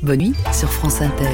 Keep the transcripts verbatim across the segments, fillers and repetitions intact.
Bonne nuit sur France Inter.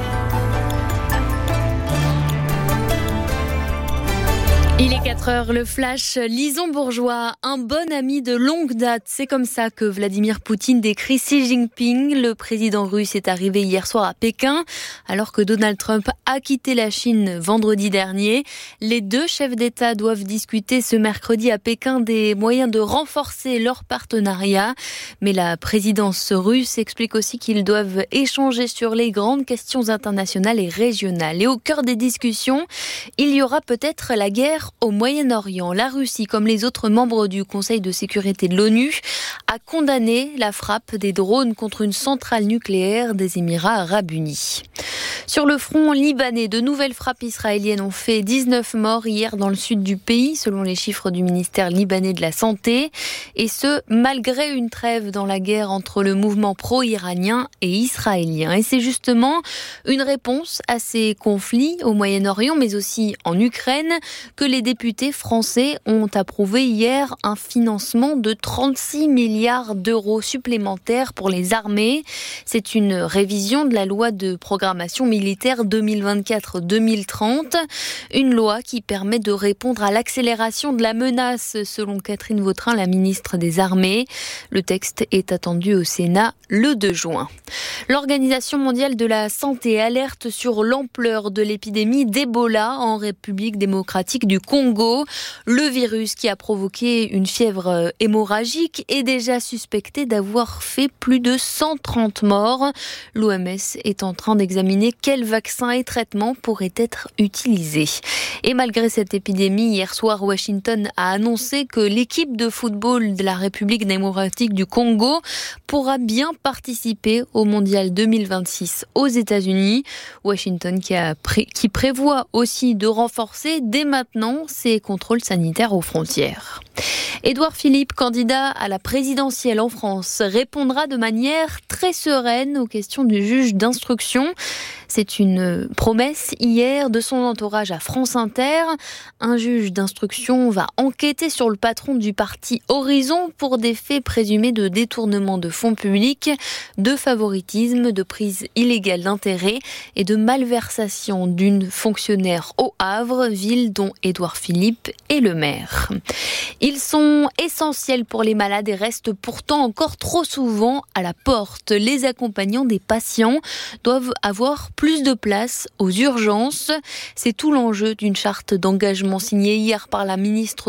Il est quatre heures, le flash. Lison Bourgeois, un bon ami de longue date. C'est comme ça que Vladimir Poutine décrit Xi Jinping. Le président russe est arrivé hier soir à Pékin, alors que Donald Trump a quitté la Chine vendredi dernier. Les deux chefs d'État doivent discuter ce mercredi à Pékin des moyens de renforcer leur partenariat. Mais la présidence russe explique aussi qu'ils doivent échanger sur les grandes questions internationales et régionales. Et au cœur des discussions, il y aura peut-être la guerre au Moyen-Orient. La Russie, comme les autres membres du Conseil de sécurité de l'ONU, a condamné la frappe des drones contre une centrale nucléaire des Émirats arabes unis. Sur le front libanais, de nouvelles frappes israéliennes ont fait dix-neuf morts hier dans le sud du pays, selon les chiffres du ministère libanais de la Santé. Et ce, malgré une trêve dans la guerre entre le mouvement pro-iranien et israélien. Et c'est justement une réponse à ces conflits au Moyen-Orient, mais aussi en Ukraine, que les députés français ont approuvé hier un financement de trente-six milliards d'euros supplémentaires pour les armées. C'est une révision de la loi de programmation militaire deux mille vingt-quatre deux mille trente, une loi qui permet de répondre à l'accélération de la menace, selon Catherine Vautrin, la ministre des Armées. Le texte est attendu au Sénat le deux juin. L'Organisation mondiale de la santé alerte sur l'ampleur de l'épidémie d'Ebola en République démocratique du Congo. Le virus qui a provoqué une fièvre hémorragique est déjà suspecté d'avoir fait plus de cent trente morts. L'O M S est en train d'examiner quels vaccins et traitements pourraient être utilisés. Et malgré cette épidémie, hier soir, Washington a annoncé que l'équipe de football de la République démocratique du Congo pourra bien participer au Mondial deux mille vingt-six aux États-Unis. Washington qui, a pré- qui prévoit aussi de renforcer dès maintenant ses contrôles sanitaires aux frontières. Édouard Philippe, candidat à la présidentielle en France, répondra de manière très sereine aux questions du juge d'instruction. C'est une promesse hier de son entourage à France Inter. Un juge d'instruction va enquêter sur le patron du parti Horizon pour des faits présumés de détournement de fonds publics, de favoritisme, de prise illégale d'intérêt et de malversation d'une fonctionnaire au Havre, ville dont Édouard Philippe est le maire. Ils sont essentiels pour les malades et restent pourtant encore trop souvent à la porte. Les accompagnants des patients doivent avoir plus de place aux urgences. C'est tout l'enjeu d'une charte d'engagement signée hier par la ministre